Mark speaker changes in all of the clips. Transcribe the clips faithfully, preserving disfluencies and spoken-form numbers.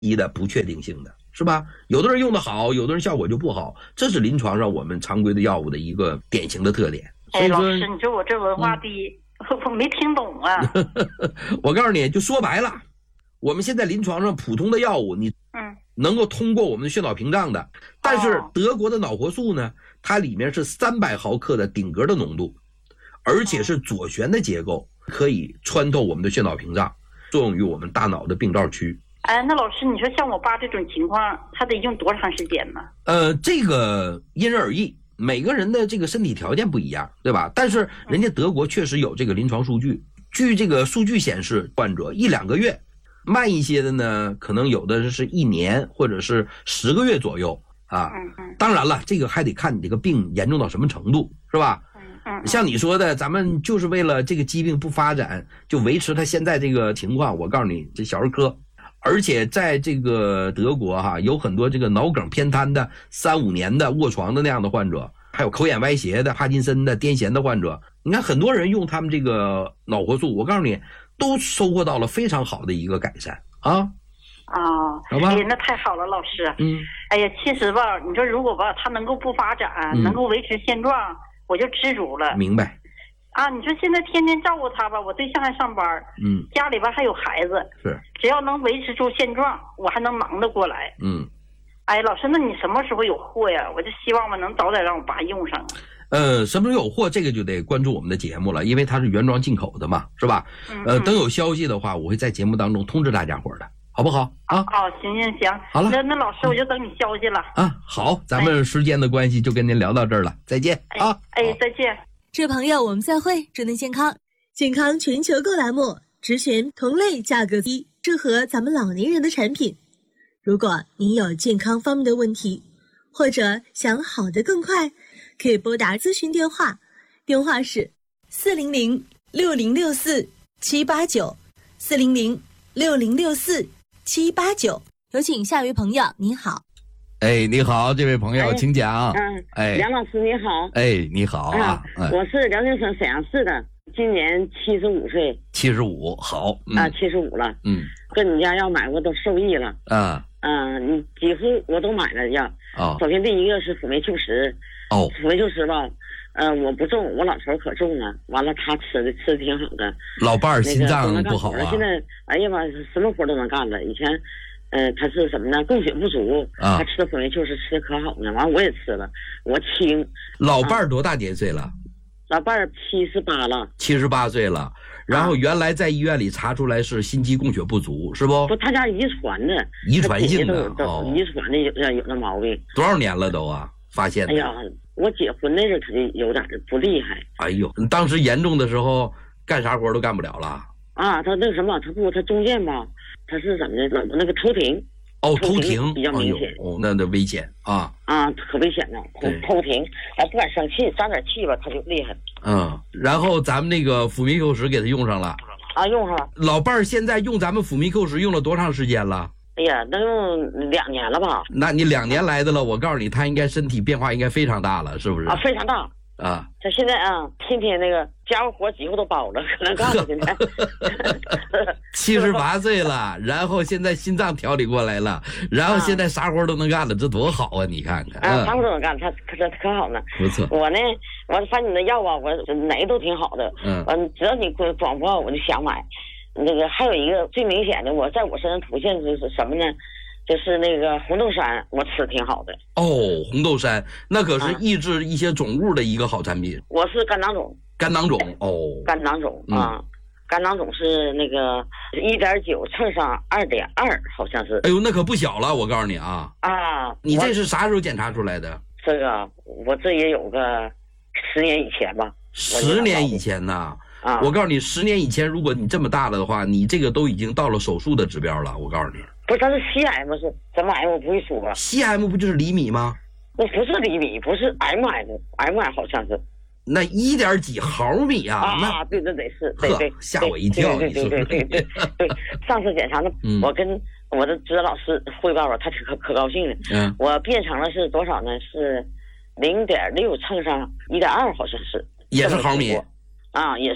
Speaker 1: 一的不确定性的，是吧？有的人用的好，有的人效果就不好，这是临床上我们常规的药物的一个典型的特点。
Speaker 2: 哎，老师，你说我这文化低，嗯、我没听懂啊。
Speaker 1: 我告诉你，就说白了，我们现在临床上普通的药物，你嗯能够通过我们的血脑屏障的，但是德国的脑活素呢，它里面是三百毫克的顶格的浓度，而且是左旋的结构，可以穿透我们的血脑屏障，作用于我们大脑的病灶区。
Speaker 2: 哎，那老师，你说像我爸这种情况，他得用多长时间呢？
Speaker 1: 呃，这个因人而异。每个人的这个身体条件不一样，对吧？但是人家德国确实有这个临床数据，据这个数据显示，患者一两个月，慢一些的呢，可能有的是一年或者是十个月左右啊。当然了，这个还得看你这个病严重到什么程度，是吧？像你说的，咱们就是为了这个疾病不发展，就维持它现在这个情况。我告诉你，这小儿科。而且在这个德国哈、啊，有很多这个脑梗偏瘫的三五年的卧床的那样的患者，还有口眼歪斜的、帕金森的、癫痫的患者。你看很多人用他们这个脑活素，我告诉你，都收获到了非常好的一个改善啊。
Speaker 2: 哦，
Speaker 1: 好吧，
Speaker 2: 哎，那太好了，老师。嗯，哎呀，其实吧，你说如果吧，他能够不发展，嗯、能够维持现状，我就知足了。
Speaker 1: 明白。
Speaker 2: 啊，你说现在天天照顾他吧，我对象还上班，嗯，家里边还有孩子，
Speaker 1: 是，
Speaker 2: 只要能维持住现状，我还能忙得过来，
Speaker 1: 嗯。
Speaker 2: 哎，老师，那你什么时候有货呀？我就希望吧，能早点让我爸用上。
Speaker 1: 呃，什么时候有货，这个就得关注我们的节目了，因为它是原装进口的嘛，是吧？嗯、呃，等有消息的话，我会在节目当中通知大家伙的，好不好？啊，
Speaker 2: 哦，行行行，
Speaker 1: 好了，
Speaker 2: 那那老师，我就等你消息了。
Speaker 1: 啊，好，咱们时间的关系就跟您聊到这儿了，再见啊！
Speaker 2: 哎，哎再见。
Speaker 3: 这位朋友，我们再会，祝您健康。健康全球购栏目，只选同类价格低，适合咱们老年人的产品。如果您有健康方面的问题，或者想好得更快，可以拨打咨询电话，电话是四零零六零六四七八九，四零零六零六四七八九。有请下一位朋友，你好。
Speaker 1: 哎，你好，这位朋友，哎、请讲。
Speaker 4: 嗯，哎，梁老师你好。
Speaker 1: 哎，你好啊，
Speaker 4: 嗯、我是辽宁省沈阳市的，今年七十五岁。
Speaker 1: 七十五，好。
Speaker 4: 嗯、啊，七十五了。嗯，跟你家药买过都受益了。
Speaker 1: 啊。
Speaker 4: 嗯、呃，你几乎我都买了药。
Speaker 1: 哦。
Speaker 4: 首先第一个是辅酶 Q 十。
Speaker 1: 哦。
Speaker 4: 辅酶 Q 十吧，呃，我不重，我老头可重了。完了，他吃的吃的挺好的。
Speaker 1: 老伴儿心脏不好啊。
Speaker 4: 现在，哎呀妈，什么活都能干了。以前。呃，他是什么呢？供血不足啊，他吃的辅酶就是吃的可好呢。完了我也吃了，我轻。
Speaker 1: 老伴儿多大年岁了？
Speaker 4: 啊、老伴儿七十八了。
Speaker 1: 七十八岁了，然后原来在医院里查出来是心肌供血不足，是不？
Speaker 4: 不，他家遗传的，
Speaker 1: 遗传性的
Speaker 4: 哦，遗传的有有那毛病。
Speaker 1: 多少年了都啊？发现的？
Speaker 4: 哎呀，我结婚那时候他就有点不厉害。
Speaker 1: 哎呦，当时严重的时候干啥活都干不了了。
Speaker 4: 啊，他那个什么，他不，他中间吧。他是怎么的？那个头停，
Speaker 1: 哦，头停
Speaker 4: 比较明显，
Speaker 1: 哦，那那危险啊！
Speaker 4: 啊，可危险了，头头停，哎，不敢生气，沾点气吧，他就厉害。
Speaker 1: 嗯，然后咱们那个辅酶 Q 十给他用上了，
Speaker 4: 啊，用上了。
Speaker 1: 老伴儿现在用咱们辅酶 Q 十用了多长时间了？
Speaker 4: 哎呀，能用两年了吧？
Speaker 1: 那你两年来的了，我告诉你，他应该身体变化应该非常大了，是不是？
Speaker 4: 啊，非常大。
Speaker 1: 啊，
Speaker 4: 他现在啊，天天那个家务活几乎都包了，可能干了现在。
Speaker 1: 七十八岁了，然后现在心脏调理过来了，然后现在啥活都能干了，这多好啊！你看看，
Speaker 4: 啊，啥活都能干，他可可可好呢。
Speaker 1: 不错。
Speaker 4: 我呢，我发现你的药啊，我哪个都挺好的。嗯。嗯，只要你广播，我就想买。那个还有一个最明显的，我在我身上出现就是什么呢？就是那个红豆杉，我吃挺好的。
Speaker 1: 哦，红豆杉那可是抑制一些肿物的一个好产品。
Speaker 4: 我是肝囊肿。
Speaker 1: 肝囊肿哦。
Speaker 4: 肝囊肿啊，嗯、肝囊肿是那个一点九乘上二点二，好像是。
Speaker 1: 哎呦，那可不小了，我告诉你啊。
Speaker 4: 啊。
Speaker 1: 你这是啥时候检查出来的？
Speaker 4: 这个我这也有个十年以前吧。
Speaker 1: 十年以前呢？啊，我告诉你，十年以前，如果你这么大了的话，你这个都已经到了手术的指标了。我告诉你，
Speaker 4: 不是，它是 C M 是什么 M 我不会说啊。
Speaker 1: C M 不就是厘米吗？
Speaker 4: 那不是厘米，不是 M M，M M 好像是。
Speaker 1: 那一点几毫米啊？
Speaker 4: 啊，对对对，是，对对，
Speaker 1: 吓我一跳。
Speaker 4: 对对对对对对，上次检查呢，我跟我的指导老师汇报了，他可可高兴了。嗯，我变成了是多少呢？是零点六乘上一点二，好像是。
Speaker 1: 也是毫米。
Speaker 4: 啊，也是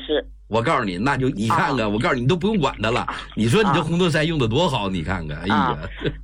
Speaker 1: 我告诉你，那就你看看，啊、我告诉你，你都不用管它了。你说你这红豆杉用的多好，你看看，哎呀。